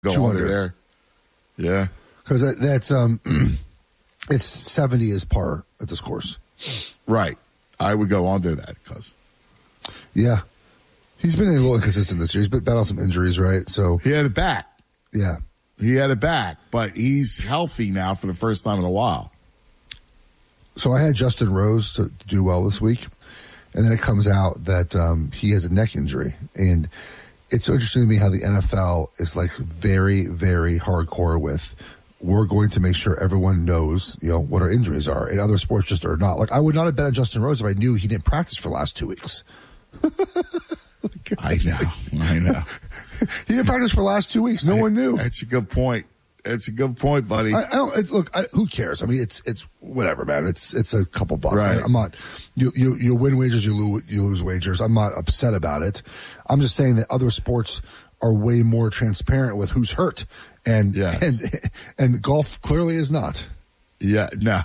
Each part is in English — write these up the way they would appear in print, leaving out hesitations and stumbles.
go under there. Yeah. Because that's it's 70 is par at this course. Right. I would go under that because. Yeah. He's been a little inconsistent this year. He's been battling some injuries, right? So he had it back. Yeah. He had it back, but he's healthy now for the first time in a while. So I had Justin Rose to do well this week, and then it comes out that he has a neck injury. And it's so interesting to me how the NFL is like very, very hardcore with, we're going to make sure everyone knows, what our injuries are. And other sports just are not. Like, I would not have bet on Justin Rose if I knew he didn't practice for the last 2 weeks. I know. He didn't practice for the last 2 weeks. No one knew. That's a good point. It's a good point, buddy. Who cares? I mean, it's whatever, man. It's a couple bucks. Right. I'm not. You win wagers, you lose wagers. I'm not upset about it. I'm just saying that other sports are way more transparent with who's hurt, and golf clearly is not. Yeah, no,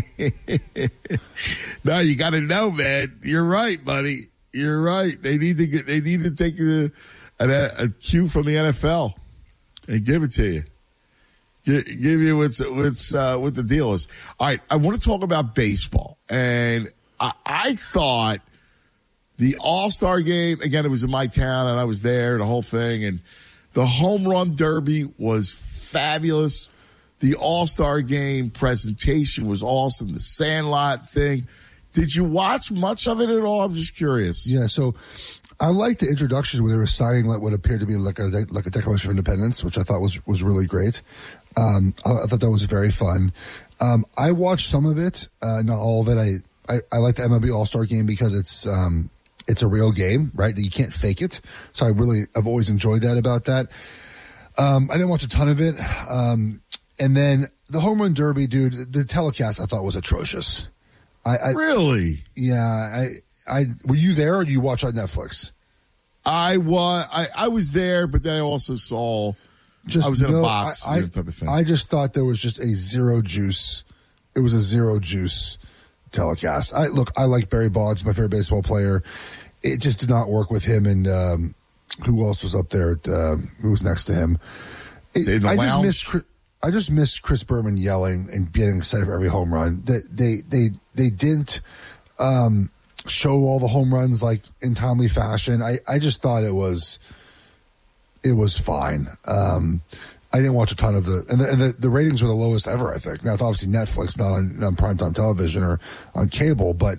no. You got to know, man. You're right, buddy. You're right. They need to take a cue from the NFL and give it to you. Give you what the deal is. All right, I want to talk about baseball, and I thought the All-Star game, again, it was in my town, and I was there, the whole thing, and the home run derby was fabulous. The All-Star game presentation was awesome. The Sandlot thing. Did you watch much of it at all? I'm just curious. Yeah, so I liked the introductions where they were signing what appeared to be like a Declaration of Independence, which I thought was really great. I thought that was very fun. I watched some of it, not all of it. I like the MLB All-Star game because it's a real game, right? That you can't fake it. So I've always enjoyed that about that. I didn't watch a ton of it. And then the home run derby, dude, the telecast I thought was atrocious. Really? Yeah. Were you there or do you watch on Netflix? I was there, but then I also saw. I was in a box. Type of thing. I just thought there was just a zero juice. It was a zero juice telecast. I like Barry Bonds, my favorite baseball player. It just did not work with him. And who else was up there? Who was next to him? I just missed Chris Berman yelling and getting excited for every home run. They didn't show all the home runs like in timely fashion. I just thought it was fine. I didn't watch a ton of the ratings were the lowest ever, I think. Now it's obviously Netflix, not on primetime television or on cable, but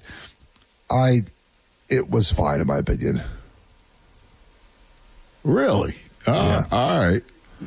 it was fine in my opinion. Really? Yeah. All right.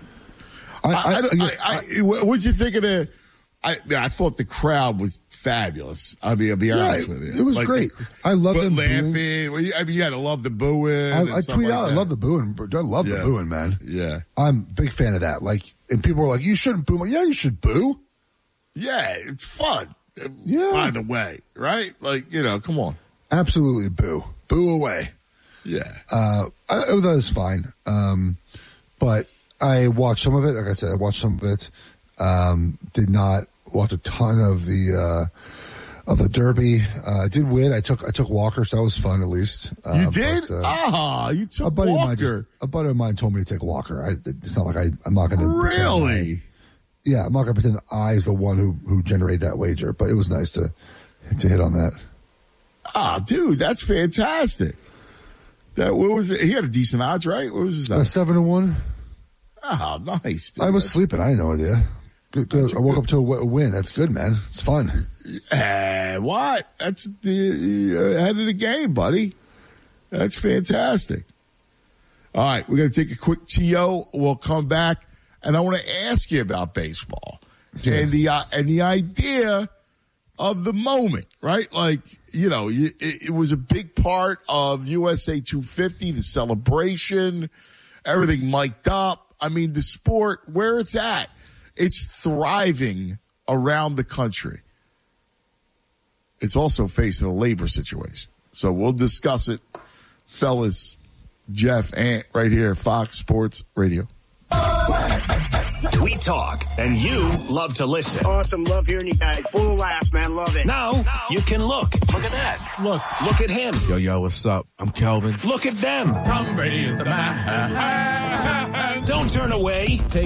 What'd you think of the? I thought the crowd was fabulous. I'll be honest with you. It was great. I love them laughing. Booing. I mean, you had to love the booing. I tweet out, I love the booing. I love the booing, man. Yeah, I'm a big fan of that. Like, and people were like, "You shouldn't boo." I'm like, yeah, you should boo. Yeah, it's fun. Yeah. By the way, right? Like, come on. Absolutely, boo away. Yeah. I thought it was fine. But I watched some of it. Like I said, I watched some of it. Did not watch a ton of the Derby. I did win. I took Walker, so that was fun at least. You did? You took Walker. A buddy of mine told me to take Walker. It's not like I'm not going to. Really? I'm not going to pretend I is the one who generated that wager, but it was nice to hit on that. Dude, that's fantastic. What was it? He had a decent odds, right? What was his odds? 7-1. Oh, nice. Dude. I was sleeping. I had no idea. Good. I woke up to a win. That's good, man. It's fun. What? That's the head of the game, buddy. That's fantastic. All right, we're going to take a quick TO. We'll come back, and I want to ask you about baseball and the idea of the moment, right? Like, it was a big part of USA 250, the celebration, everything mic'd up. I mean, the sport, where it's at, it's thriving around the country. It's also facing a labor situation. So we'll discuss it, fellas. Jeff Ant right here, Fox Sports Radio. We talk, and you love to listen. Awesome. Love hearing you guys. Full of laughs, man. Love it. Now you can look. Look at that. Look at him. Yo, what's up? I'm Kelvin. Look at them. Tom Brady is the man. Don't turn away.